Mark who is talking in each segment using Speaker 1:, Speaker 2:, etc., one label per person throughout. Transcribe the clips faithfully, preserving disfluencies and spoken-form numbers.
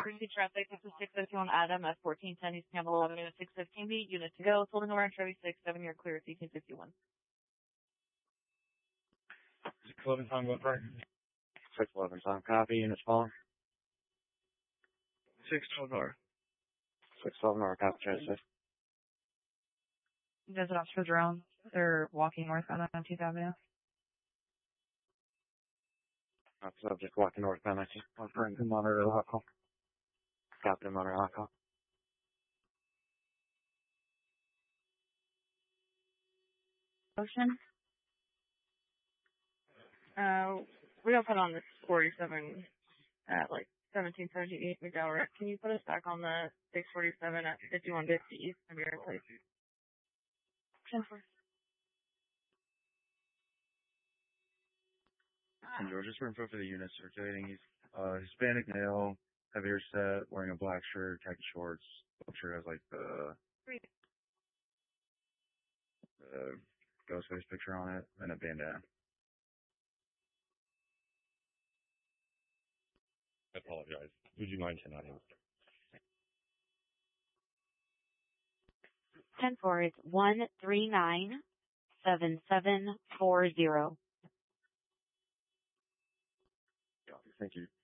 Speaker 1: Emergency traffic, this is six fifty-one Adam at fourteen ten East Campbell Avenue at six fifteen B. Unit to go. Holding around Chevy six, seven year clear at eighteen fifty-one.
Speaker 2: six eleven time, go for it.
Speaker 3: six eleven time, copy. Units following.
Speaker 2: six twelve R.
Speaker 3: six twelve R, copy, transfer.
Speaker 1: Desert Officer Jerome. They're walking northbound on nineteenth Avenue.
Speaker 3: Subject walking northbound nineteenth. Confirm to monitor the hot call. Copy to monitor hot call.
Speaker 1: Ocean. Uh, we got put on this forty-seven at like seventeen seventy-eight McDowell. Can you put us back on the six forty-seven at fifty-one fifty East Premier Place?
Speaker 2: And George, just for info for the unit circulating, he's uh, Hispanic male, heavier set, wearing a black shirt, khaki shorts. I'm sure has like the, the Ghostface picture on it, and a bandana.
Speaker 4: I apologize. Would you mind ten audience?
Speaker 5: ten four is one three nine seven seven four zero.
Speaker 2: Thank you.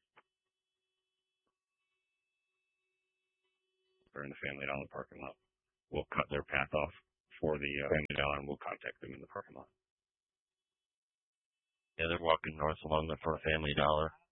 Speaker 4: They're in the Family Dollar parking lot. We'll cut their path off for the uh, Family Dollar, and we'll contact them in the parking lot.
Speaker 6: Yeah, they're walking north along the for Family Dollar.